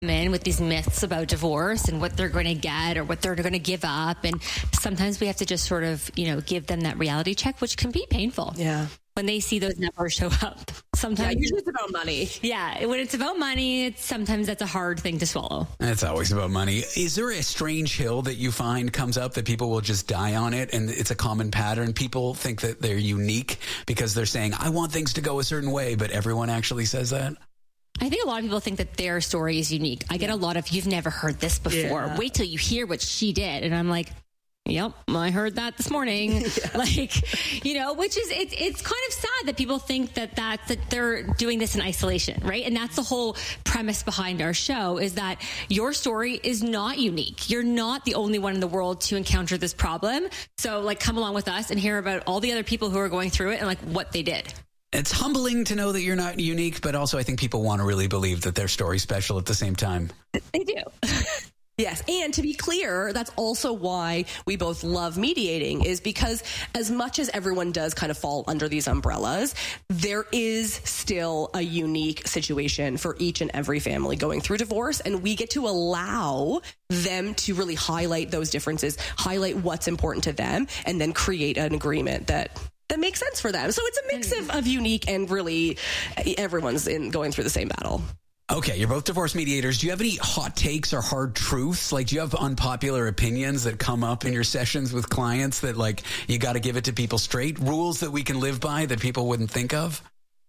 in with these myths about divorce and what they're going to get or what they're going to give up. And sometimes we have to just sort of, give them that reality check, which can be painful. Yeah. When they see those numbers show up. Sometimes, usually it's about money. Yeah. When it's about money, sometimes that's a hard thing to swallow. It's always about money. Is there a strange hill that you find comes up that people will just die on it? And it's a common pattern. People think that they're unique because they're saying, I want things to go a certain way, but everyone actually says that. I think a lot of people think that their story is unique. I get a lot of, you've never heard this before. Yeah. Wait till you hear what she did. And I'm like, yep, I heard that this morning. Which is, it's kind of sad that people think that they're doing this in isolation, right? And that's the whole premise behind our show, is that your story is not unique. You're not the only one in the world to encounter this problem. So come along with us and hear about all the other people who are going through it and what they did. It's humbling to know that you're not unique, but also I think people want to really believe that their story's special at the same time. They do. Yes. And to be clear, that's also why we both love mediating, is because as much as everyone does kind of fall under these umbrellas, there is still a unique situation for each and every family going through divorce. And we get to allow them to really highlight those differences, highlight what's important to them, and then create an agreement that makes sense for them. So it's a mix of unique and really everyone's going through the same battle. Okay, you're both divorce mediators. Do you have any hot takes or hard truths? Do you have unpopular opinions that come up in your sessions with clients that you got to give it to people straight? Rules that we can live by that people wouldn't think of?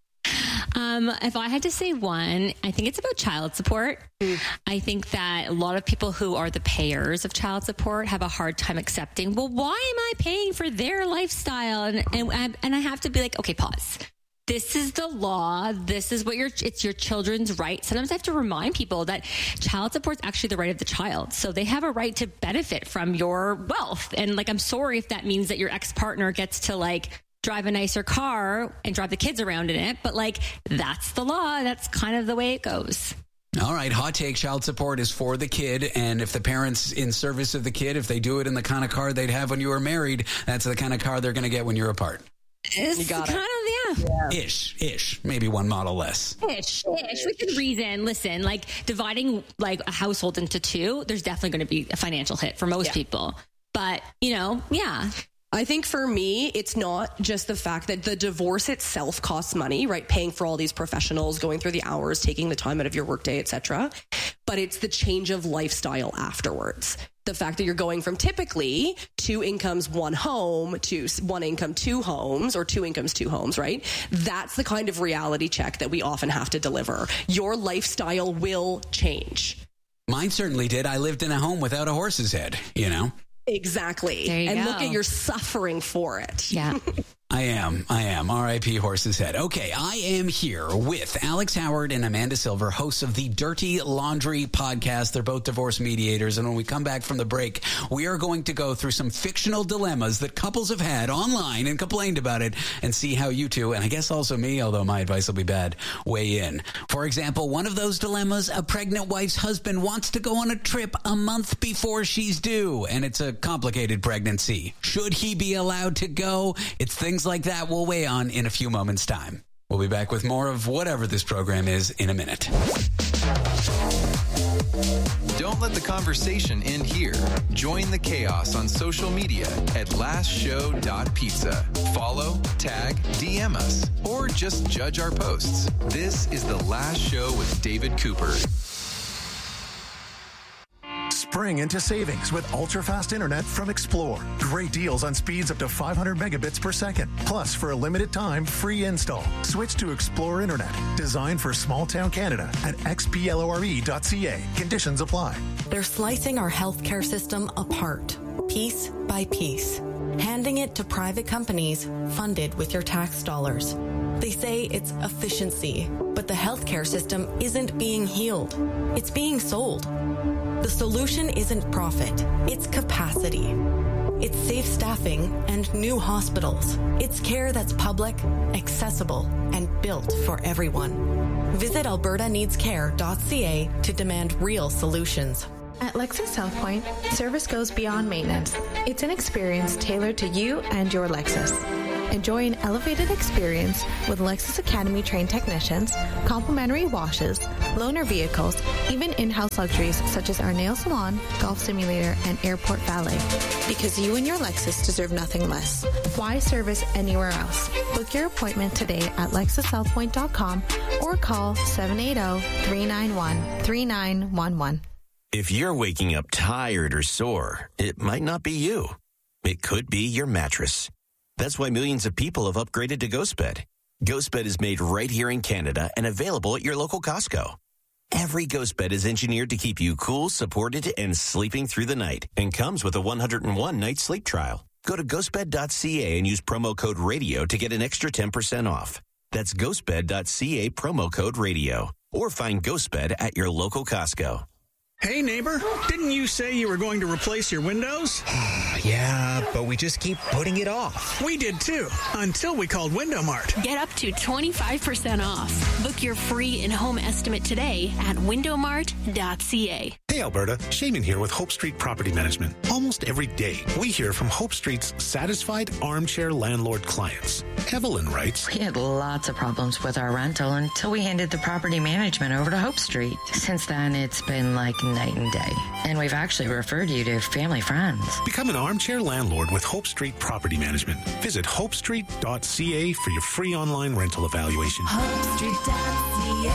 If I had to say one, I think it's about child support. I think that a lot of people who are the payers of child support have a hard time accepting, well, why am I paying for their lifestyle? And I have to be like, okay, pause. This is the law. This is what it's your children's right. Sometimes I have to remind people that child support is actually the right of the child. So they have a right to benefit from your wealth. And I'm sorry if that means that your ex-partner gets to drive a nicer car and drive the kids around in it. But that's the law. That's kind of the way it goes. All right. Hot take. Child support is for the kid. And if the parents in service of the kid, if they do it in the kind of car they'd have when you were married, that's the kind of car they're going to get when you're apart. It's kind of, yeah. Ish. Maybe one model less. Ish. Within reason. Listen, dividing a household into two, there's definitely going to be a financial hit for most people. But, yeah. I think for me, it's not just the fact that the divorce itself costs money, right? Paying for all these professionals, going through the hours, taking the time out of your workday, etc. But it's the change of lifestyle afterwards. The fact that you're going from typically 2 incomes, 1 home to 1 income, 2 homes, or 2 incomes, 2 homes, right? That's the kind of reality check that we often have to deliver. Your lifestyle will change. Mine certainly did. I lived in a home without a horse's head, Exactly. And look at your suffering for it. Yeah. I am. R.I.P. Horse's Head. Okay, I am here with Alex Howard and Amanda Silver, hosts of the Dirty Laundry podcast. They're both divorce mediators. And when we come back from the break, we are going to go through some fictional dilemmas that couples have had online and complained about it and see how you two, and I guess also me, although my advice will be bad, weigh in. For example, one of those dilemmas, a pregnant wife's husband wants to go on a trip a month before she's due, and it's a complicated pregnancy. Should he be allowed to go? It's things like that we'll weigh on in a few moments' time. We'll be back with more of whatever this program is in a minute. Don't let the conversation end here. Join the chaos on social media at lastshow.pizza. Follow, tag, DM us, or just judge our posts. This is The Last Show with David Cooper. Spring into savings with ultra-fast internet from Explore. Great deals on speeds up to 500 megabits per second. Plus, for a limited time, free install. Switch to Explore Internet. Designed for small-town Canada at xplore.ca. Conditions apply. They're slicing our healthcare system apart, piece by piece, handing it to private companies funded with your tax dollars. They say it's efficiency, but the healthcare system isn't being healed. It's being sold. The solution isn't profit, it's capacity. It's safe staffing and new hospitals. It's care that's public, accessible, and built for everyone. Visit albertaneedscare.ca to demand real solutions. At Lexus South Point, service goes beyond maintenance. It's an experience tailored to you and your Lexus. Enjoy an elevated experience with Lexus Academy trained technicians, complimentary washes, loaner vehicles, even in-house luxuries such as our nail salon, golf simulator, and airport valet. Because you and your Lexus deserve nothing less. Why service anywhere else? Book your appointment today at LexusSouthPoint.com or call 780-391-3911. If you're waking up tired or sore, it might not be you. It could be your mattress. That's why millions of people have upgraded to GhostBed. GhostBed is made right here in Canada and available at your local Costco. Every GhostBed is engineered to keep you cool, supported, and sleeping through the night, and comes with a 101-night sleep trial. Go to ghostbed.ca and use promo code RADIO to get an extra 10% off. That's ghostbed.ca promo code RADIO. Or find GhostBed at your local Costco. Hey, neighbor, didn't you say you were going to replace your windows? Yeah, but we just keep putting it off. We did too, until we called Window Mart. Get up to 25% off. Book your free in-home estimate today at windowmart.ca. Hey, Alberta, Shaman here with Hope Street Property Management. Almost every day, we hear from Hope Street's satisfied armchair landlord clients. Evelyn writes, We had lots of problems with our rental until we handed the property management over to Hope Street. Since then, it's been like night and day. And we've actually referred you to family friends. Become an armchair landlord with Hope Street Property Management. Visit hopestreet.ca for your free online rental evaluation. HopeStreet.ca.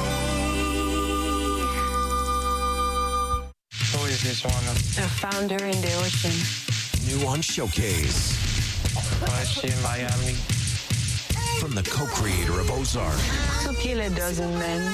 Who is this one? A founder in the ocean. New on Showcase. Was in Miami. From the co-creator of Ozark. So kill a dozen men.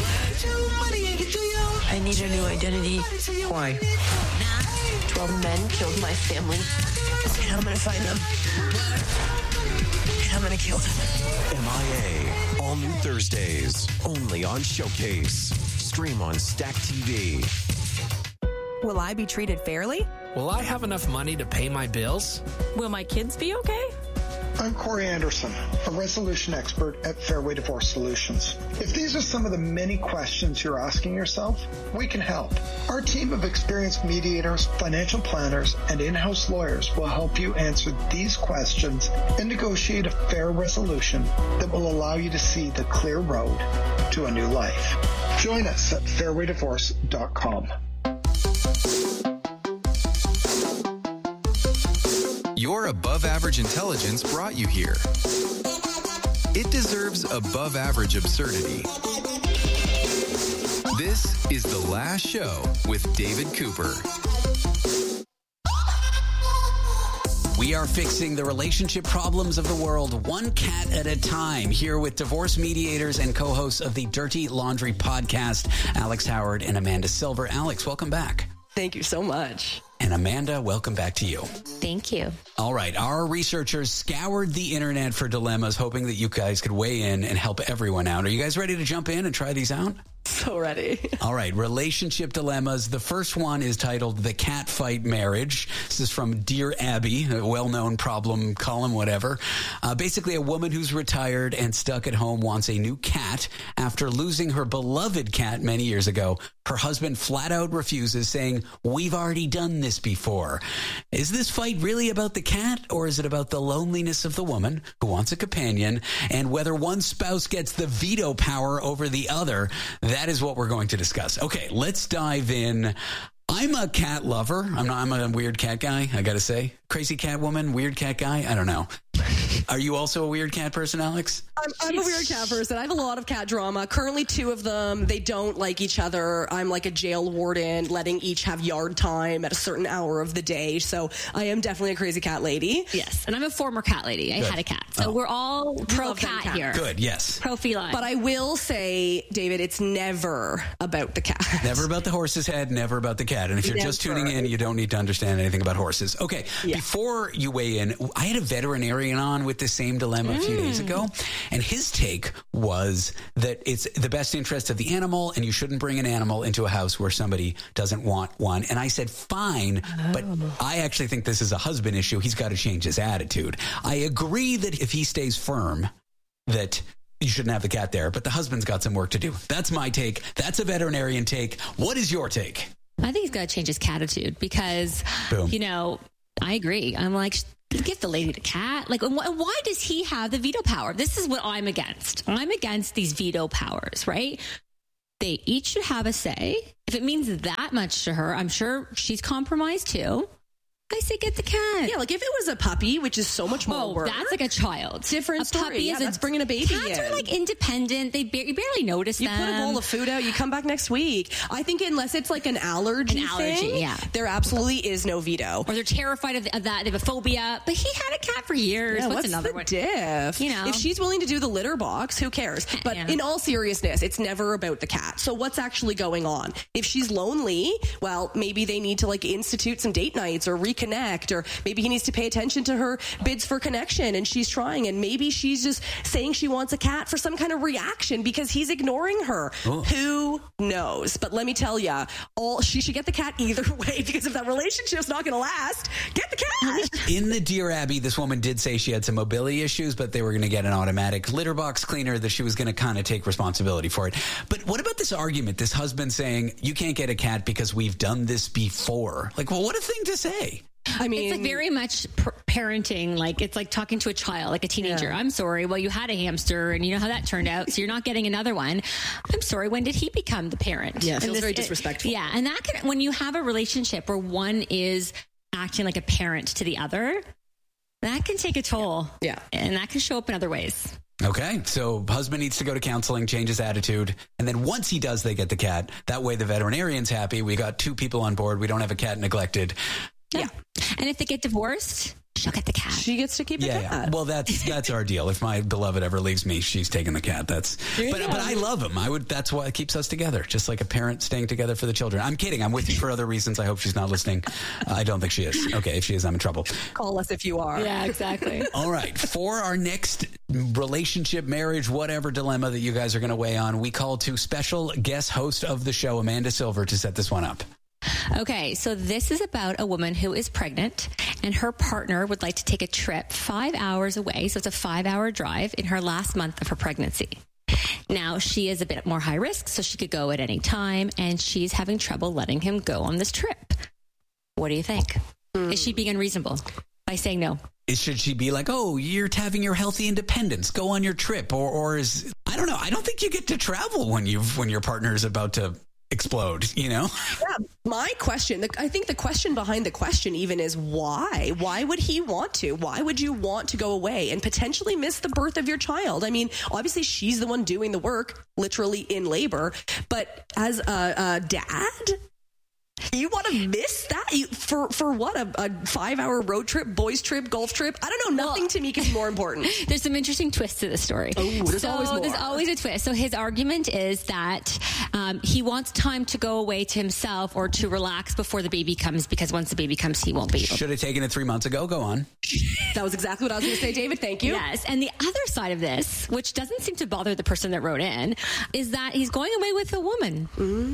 I need a new identity. Why? 12 men killed my family. And I'm going to find them. And I'm going to kill them. MIA. All new Thursdays. Only on Showcase. Stream on Stack TV. Will I be treated fairly? Will I have enough money to pay my bills? Will my kids be okay? I'm Corey Anderson, a resolution expert at Fairway Divorce Solutions. If these are some of the many questions you're asking yourself, we can help. Our team of experienced mediators, financial planners, and in-house lawyers will help you answer these questions and negotiate a fair resolution that will allow you to see the clear road to a new life. Join us at fairwaydivorce.com. Your above-average intelligence brought you here. It deserves above-average absurdity. This is The Last Show with David Cooper. We are fixing the relationship problems of the world one cat at a time. Here with divorce mediators and co-hosts of the Dirty Laundry podcast, Alex Howard and Amanda Silver. Alex, welcome back. Thank you so much. And Amanda, welcome back to you. Thank you. All right. Our researchers scoured the internet for dilemmas, hoping that you guys could weigh in and help everyone out. Are you guys ready to jump in and try these out? So ready. All right. Relationship dilemmas. The first one is titled The Cat Fight Marriage. This is from Dear Abby, a well-known problem column, whatever. Basically, a woman who's retired and stuck at home wants a new cat after losing her beloved cat many years ago. Her husband flat out refuses, saying, "We've already done this before." Is this fight really about the cat, or is it about the loneliness of the woman who wants a companion, and whether one spouse gets the veto power over the other? That is what we're going to discuss. Okay, let's dive in. I'm a cat lover. I'm a weird cat guy, I got to say. Crazy cat woman, weird cat guy, I don't know. Are you also a weird cat person, Alex? I'm a weird cat person. I have a lot of cat drama. Currently, 2 of them, they don't like each other. I'm like a jail warden, letting each have yard time at a certain hour of the day. So I am definitely a crazy cat lady. Yes, and I'm a former cat lady. I had a cat. So we're all pro-cat here. Good, yes. Pro-feline. But I will say, David, it's never about the cat. Never about the horse's head, never about the cat. And if you're just tuning in, you don't need to understand anything about horses. Okay, before you weigh in, I had a veterinarian on with the same dilemma a few days ago, and his take was that it's the best interest of the animal, and you shouldn't bring an animal into a house where somebody doesn't want one. And I said, fine, but I actually think this is a husband issue. He's got to change his attitude. I agree that if he stays firm, that you shouldn't have the cat there, but the husband's got some work to do. That's my take. That's a veterinarian take. What is your take? I think he's got to change his cat attitude because, Boom. you know, I agree. I'm like, Give the lady the cat. Like, and why does he have the veto power? This is what I'm against. I'm against these veto powers, right? They each should have a say. If it means that much to her, I'm sure she's compromised too. I say get the cat. Yeah, like if it was a puppy, which is so much more work. That's like a child. Different story. Puppy is that's bringing a baby cats in. are like independent. They you barely notice you them. You put a bowl of food out, you come back next week. I think unless it's like an allergy thing, there absolutely is no veto. Or they're terrified of that. They have a phobia. But he had a cat for years. Yeah, what's another one? Diff? You know, if she's willing to do the litter box, who cares? But in all seriousness, it's never about the cat. So what's actually going on? If she's lonely, well, maybe they need to like institute some date nights or reconnect, or maybe he needs to pay attention to her bids for connection and she's trying, and maybe she's just saying she wants a cat for some kind of reaction because he's ignoring her. Oh. Who knows? But let me tell you, she should get the cat either way, because if that relationship's not going to last, get the cat. In the Dear Abby, this woman did say she had some mobility issues, but they were going to get an automatic litter box cleaner, that she was going to kind of take responsibility for it. But what about this argument, this husband saying, you can't get a cat because we've done this before? Like, well, what a thing to say. I mean, it's like very much parenting. Like, it's like talking to a child, like a teenager. Yeah. I'm sorry. Well, you had a hamster and you know how that turned out. So you're not getting another one. I'm sorry. When did he become the parent? Yeah, it feels very disrespectful. Yeah. And that can, when you have a relationship where one is acting like a parent to the other, that can take a toll. Yeah. And that can show up in other ways. Okay, so husband needs to go to counseling, change his attitude, and then once he does, they get the cat. That way the veterinarian's happy. We got 2 people on board. We don't have a cat neglected. Yeah. And if they get divorced, she'll get the cat. She gets to keep the cat. Yeah. Well, that's our deal. If my beloved ever leaves me, she's taking the cat. But I love him. That's why it keeps us together. Just like a parent staying together for the children. I'm kidding. I'm with you for other reasons. I hope she's not listening. I don't think she is. Okay, if she is, I'm in trouble. Call us if you are. Yeah, exactly. All right. For our next relationship, marriage, whatever dilemma that you guys are going to weigh on, we call to special guest host of the show, Amanda Silver, to set this one up. Okay, so this is about a woman who is pregnant and her partner would like to take a trip 5 hours away. So it's a 5-hour drive in her last month of her pregnancy. Now, she is a bit more high risk, so she could go at any time, and she's having trouble letting him go on this trip. What do you think? Is she being unreasonable by saying no? Should she be like, oh, you're having your healthy independence, go on your trip? Or is, I don't know. I don't think you get to travel when your partner is about to explode, you know? Yeah, my question, I think the question behind the question even is why? Why would he want to? Why would you want to go away and potentially miss the birth of your child? I mean, obviously she's the one doing the work, literally in labor, but as a dad, you want to miss that for what, a 5-hour road trip, boys trip, golf trip? I don't know. Nothing to me can be more important. There's some interesting twists to the story. Oh, there's always more. There's always a twist. So his argument is that he wants time to go away to himself or to relax before the baby comes, because once the baby comes, he won't be able. Should have taken it 3 months ago. Go on. That was exactly what I was going to say, David. Thank you. Yes. And the other side of this, which doesn't seem to bother the person that wrote in, is that he's going away with a woman.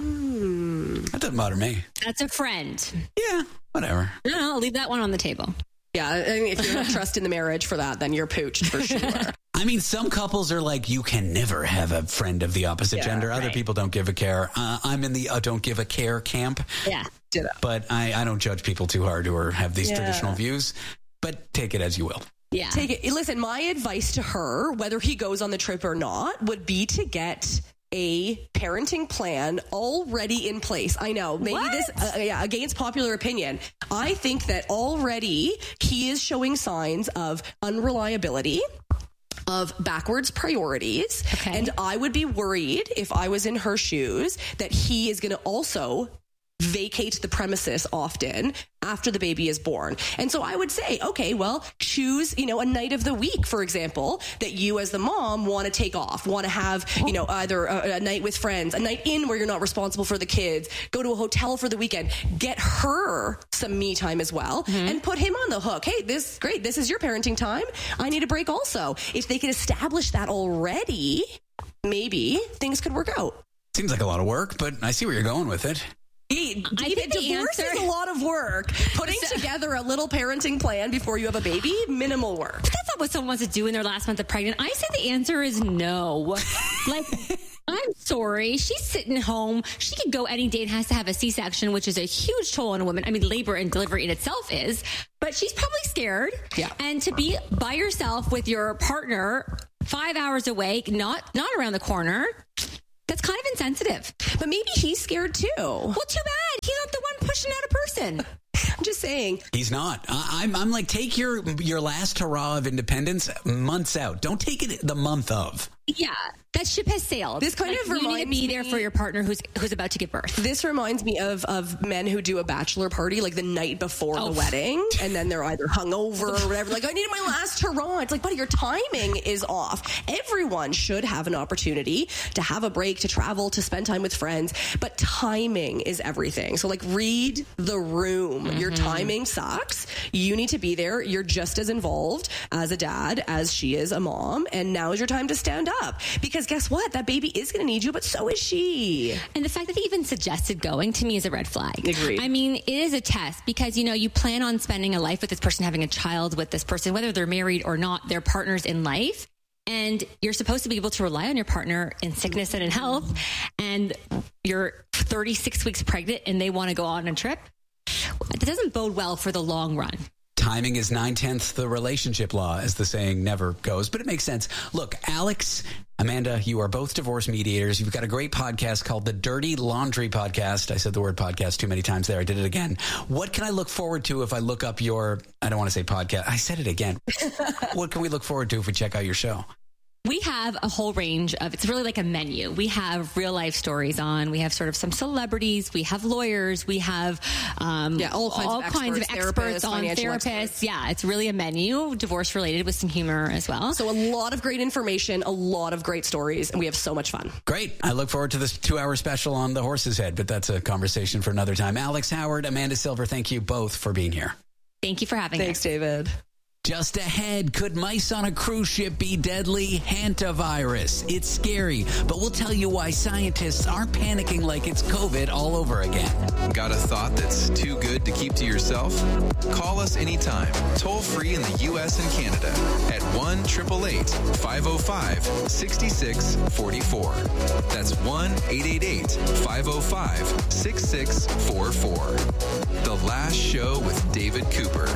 That doesn't bother me. That's a friend. Yeah, whatever. No, I'll leave that one on the table. Yeah, I mean, if you don't trust in the marriage for that, then you're pooched for sure. I mean, some couples are like, you can never have a friend of the opposite gender. Other people don't give a care. I'm in the don't give a care camp. Yeah. Ditto. But I don't judge people too hard who have these traditional views. But take it as you will. Yeah. Take it. Listen, my advice to her, whether he goes on the trip or not, would be to get a parenting plan already in place. I know, maybe this, against popular opinion. I think that already he is showing signs of unreliability, of backwards priorities. Okay. And I would be worried if I was in her shoes that he is going to also vacate the premises often after the baby is born. And so I would say, okay, well, choose, a night of the week, for example, that you as the mom want to take off, want to have, either a night with friends, a night in where you're not responsible for the kids, go to a hotel for the weekend, get her some me time as well, and put him on the hook. Hey, this is your parenting time. I need a break also. If they could establish that already, maybe things could work out. Seems like a lot of work, but I see where you're going with it. David, divorce is a lot of work. Putting together a little parenting plan before you have a baby, minimal work. But that's not what someone wants to do in their last month of pregnant. I say the answer is no. I'm sorry. She's sitting home. She could go any day and has to have a C-section, which is a huge toll on a woman. I mean, labor and delivery in itself is. but she's probably scared. Yeah. And to be by yourself with your partner 5 hours away, not around the corner, that's kind of insensitive. But maybe he's scared too. Well, too bad. He's not the one pushing out a person. I'm just saying. He's not. I'm like, take your last hurrah of independence months out. Don't take it the month of. Yeah, that ship has sailed. This kind of reminds you need to be there for your partner who's about to give birth. This reminds me of men who do a bachelor party like the night before the wedding, and then they're either hungover or whatever. Like, I needed my last hurrah. It's like, buddy, your timing is off. Everyone should have an opportunity to have a break, to travel, to spend time with friends, but timing is everything. So, like, read the room. Your timing sucks. You need to be there. You're just as involved as a dad as she is a mom, and now is your time to stand up. Because guess what? That baby is going to need you, but so is she. And the fact that he even suggested going, to me, is a red flag. Agreed. I mean, it is a test because, you plan on spending a life with this person, having a child with this person, whether they're married or not, they're partners in life. And you're supposed to be able to rely on your partner in sickness and in health. And you're 36 weeks pregnant and they want to go on a trip. That doesn't bode well for the long run. Timing is 9/10 the relationship law, as the saying never goes, but it makes sense. Look, Alex, Amanda, you are both divorce mediators. You've got a great podcast called the Dirty Laundry Podcast. I said the word podcast too many times there. I did it again. What can I look forward to if I look up your, I don't want to say podcast. I said it again. What can we look forward to if we check out your show? We have a whole range of, it's really like a menu. We have real life stories on. We have sort of some celebrities. We have lawyers. We have all kinds of experts on therapists. Yeah, it's really a menu, divorce related, with some humor as well. So a lot of great information, a lot of great stories, and we have so much fun. Great. I look forward to this 2-hour special on the horse's head, but that's a conversation for another time. Alex Howard, Amanda Silver, thank you both for being here. Thank you for having us. Thanks, David. Just ahead, could mice on a cruise ship be deadly? Hantavirus. It's scary, but we'll tell you why scientists aren't panicking like it's COVID all over again. Got a thought that's too good to keep to yourself? Call us anytime, toll free in the U.S. and Canada at 1-888-505-6644. That's 1-888-505-6644. The Last Show with David Cooper.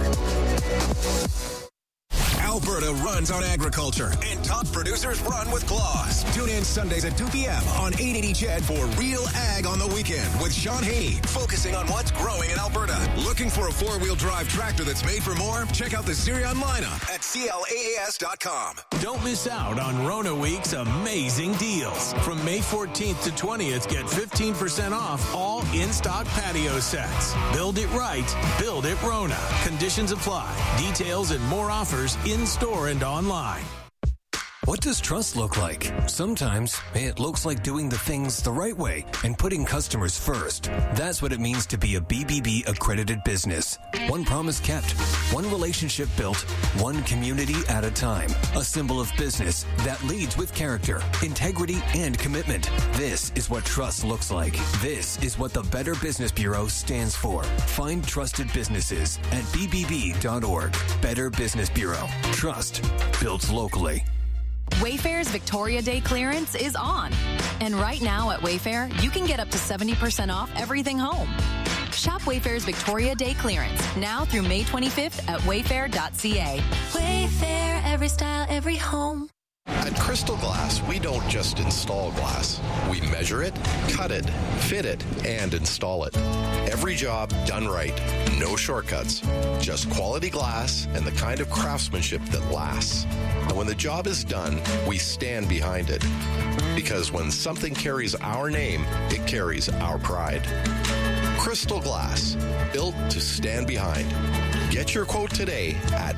Alberta runs on agriculture, and top producers run with Claws. Tune in Sundays at 2 p.m. on 880 CHED for Real Ag on the Weekend with Sean Haney, focusing on what's growing in Alberta. Looking for a four-wheel drive tractor that's made for more? Check out the Sirion lineup at CLAAS.com. Don't miss out on Rona Week's amazing deals. From May 14th to 20th, get 15% off all in-stock patio sets. Build it right. Build it Rona. Conditions apply. Details and more offers in-store and online. What does trust look like? Sometimes it looks like doing the things the right way and putting customers first. That's what it means to be a BBB accredited business. One promise kept, one relationship built, one community at a time. A symbol of business that leads with character, integrity, and commitment. This is what trust looks like. This is what the Better Business Bureau stands for. Find trusted businesses at bbb.org. Better Business Bureau. Trust built locally. Wayfair's Victoria Day clearance is on. And right now at Wayfair, you can get up to 70% off everything home. Shop Wayfair's Victoria Day clearance now through May 25th at wayfair.ca. Wayfair, every style, every home. At Crystal Glass, we don't just install glass. We measure it, cut it, fit it, and install it. Every job done right. No shortcuts. Just quality glass and the kind of craftsmanship that lasts. And when the job is done, we stand behind it. Because when something carries our name, it carries our pride. Crystal Glass, built to stand behind. Get your quote today at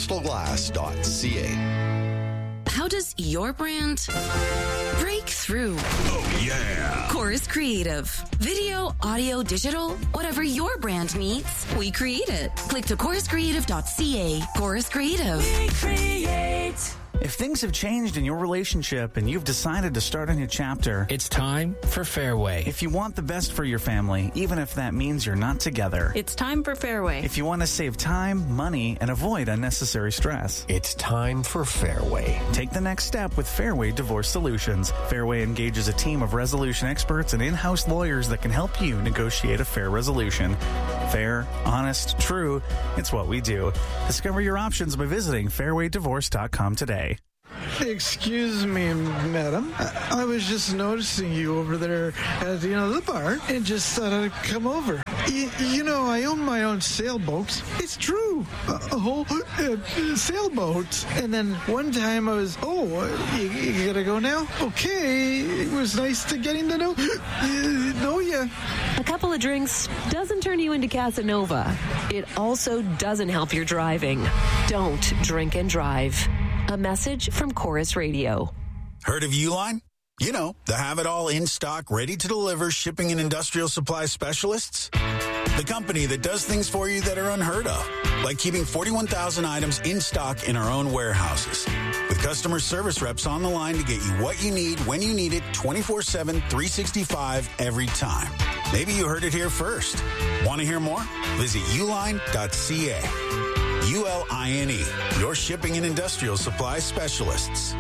crystalglass.ca. How does your brand break through? Oh, yeah. Chorus Creative. Video, audio, digital, whatever your brand needs, we create it. Click to choruscreative.ca. Chorus Creative. We create. If things have changed in your relationship and you've decided to start a new chapter, it's time for Fairway. If you want the best for your family, even if that means you're not together, it's time for Fairway. If you want to save time, money, and avoid unnecessary stress, it's time for Fairway. Take the next step with Fairway Divorce Solutions. Fairway engages a team of resolution experts and in-house lawyers that can help you negotiate a fair resolution. Fair, honest, true, it's what we do. Discover your options by visiting fairwaydivorce.com today. Excuse me, madam. I was just noticing you over there at the bar and just thought I'd come over. I own my own sailboat. It's true. A whole sailboat. And then one time I was, you gotta go now? Okay. It was nice to getting to know you. A couple of drinks doesn't turn you into Casanova. It also doesn't help your driving. Don't drink and drive. A message from Chorus Radio. Heard of Uline? You know, the have-it-all in-stock, ready-to-deliver shipping and industrial supply specialists. The company that does things for you that are unheard of, like keeping 41,000 items in stock in our own warehouses. With customer service reps on the line to get you what you need, when you need it, 24/7, 365, every time. Maybe you heard it here first. Want to hear more? Visit uline.ca. ULINE, your shipping and industrial supply specialists.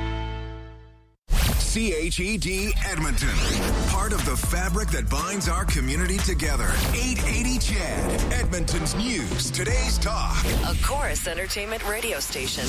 CHED Edmonton, part of the fabric that binds our community together. 880 CHED, Edmonton's news, today's talk. A Chorus Entertainment radio station.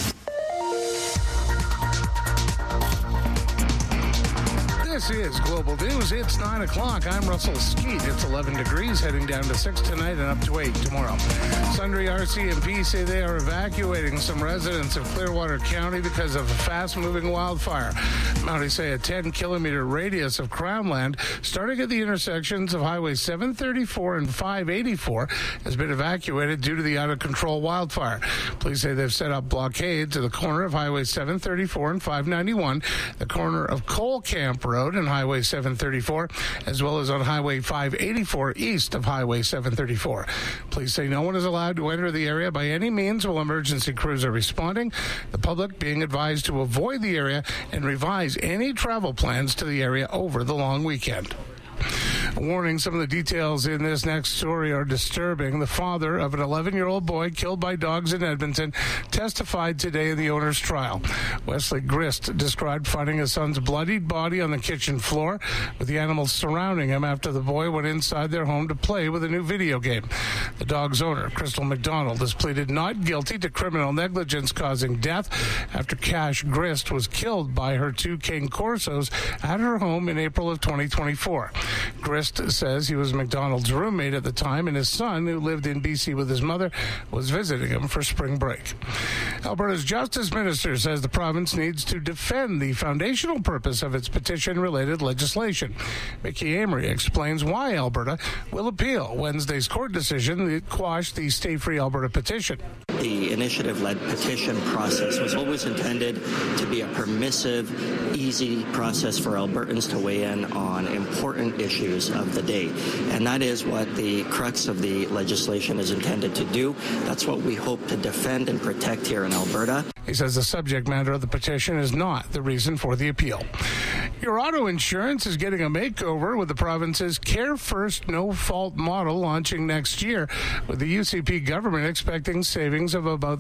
This is Global News. It's 9 o'clock. I'm Russell Skeet. It's 11 degrees, heading down to 6 tonight and up to 8 tomorrow. Sundry RCMP say they are evacuating some residents of Clearwater County because of a fast-moving wildfire. Mounties say a 10-kilometer radius of Crownland, starting at the intersections of Highway 734 and 584, has been evacuated due to the out-of-control wildfire. Police say they've set up blockades at the corner of Highway 734 and 591, the corner of Cole Camp Road and Highway 734, as well as on Highway 584 east of Highway 734. Police say no one is allowed to enter the area by any means while emergency crews are responding. The public being advised to avoid the area and revise any travel plans to the area over the long weekend. Warning, some of the details in this next story are disturbing. The father of an 11-year-old boy killed by dogs in Edmonton testified today in the owner's trial. Wesley Grist described finding his son's bloodied body on the kitchen floor with the animals surrounding him after the boy went inside their home to play with a new video game. The dog's owner, Crystal McDonald, has pleaded not guilty to criminal negligence causing death after Cash Grist was killed by her 2 King Corsos at her home in April of 2024. Grist says he was McDonald's roommate at the time, and his son, who lived in BC with his mother, was visiting him for spring break. Alberta's Justice Minister says the province needs to defend the foundational purpose of its petition-related legislation. Mickey Amory explains why Alberta will appeal Wednesday's court decision that quashed the Stay Free Alberta petition. The initiative-led petition process was always intended to be a permissive, easy process for Albertans to weigh in on important issues of the day. And that is what the crux of the legislation is intended to do. That's what we hope to defend and protect here in Alberta. He says the subject matter of the petition is not the reason for the appeal. Your auto insurance is getting a makeover with the province's Care First No Fault model launching next year, with the UCP government expecting savings of about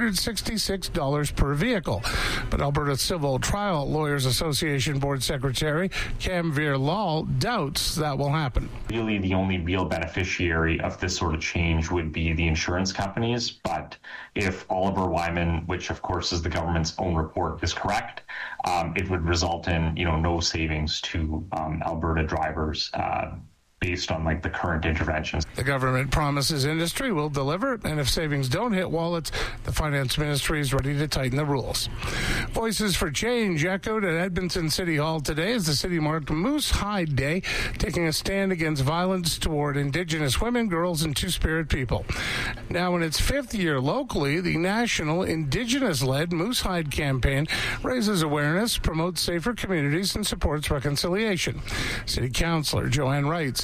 $366 per vehicle. But Alberta Civil Trial Lawyers Association Board Secretary Cam Veer-Lal doubts that will happen. Really, the only real beneficiary of this sort of change would be the insurance companies. But if Oliver Wyman, which of course is the government's own report, is correct, it would result in no savings to Alberta drivers based on the current interventions. The government promises industry will deliver, and if savings don't hit wallets, the finance ministry is ready to tighten the rules. Voices for Change echoed at Edmonton City Hall today as the city marked Moose Hide Day, taking a stand against violence toward Indigenous women, girls, and Two-Spirit people. Now, in its 5th year locally, the national Indigenous-led Moose Hide campaign raises awareness, promotes safer communities, and supports reconciliation. City Councillor Joanne Wright says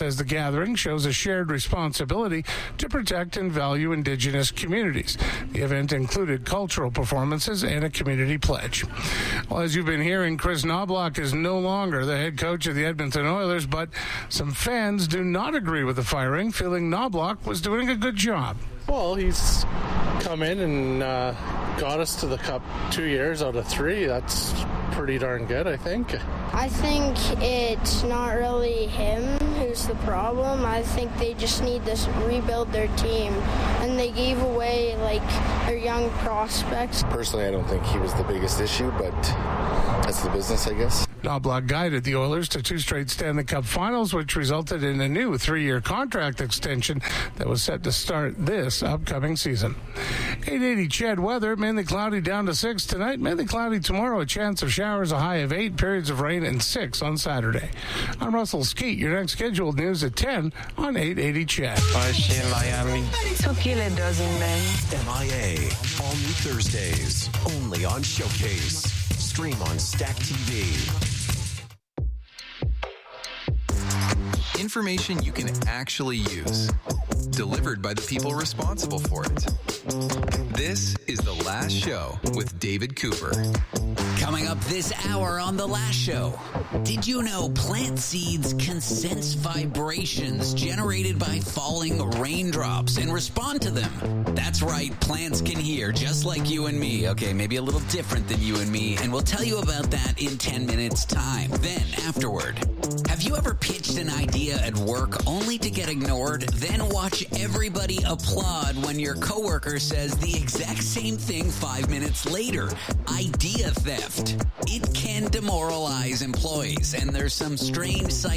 says the gathering shows a shared responsibility to protect and value Indigenous communities. The event included cultural performances and a community pledge. Well, as you've been hearing, Chris Knobloch is no longer the head coach of the Edmonton Oilers, but some fans do not agree with the firing, feeling Knobloch was doing a good job. Well, he's come in and got us to the Cup 2 years out of 3. That's pretty darn good, I think. I think it's not really him who's the problem. I think they just need to rebuild their team. And they gave away, their young prospects. Personally, I don't think he was the biggest issue, but that's the business, I guess. Knobloch guided the Oilers to 2 straight Stanley Cup finals, which resulted in a new 3-year contract extension that was set to start this upcoming season. 880 CHED weather, mainly cloudy down to 6 tonight, mainly cloudy tomorrow, a chance of showers, a high of 8, periods of rain, and 6 on Saturday. I'm Russell Skeet. Your next scheduled news at 10 on 880 CHED. In Miami. Took you a dozen men. MIA. All new Thursdays. Only on Showcase. Stream on Stack TV. Information you can actually use. Delivered by the people responsible for it. This is The Last Show with David Cooper. Coming up this hour on The Last Show. Did you know plant seeds can sense vibrations generated by falling raindrops and respond to them? That's right, plants can hear just like you and me. Okay, maybe a little different than you and me, and we'll tell you about that in 10 minutes' time. Then, afterward, have you ever pitched an idea at work only to get ignored, then watch everybody applaud when your coworker says the exact same thing 5 minutes later? Idea theft. It can demoralize employees, and there's some strange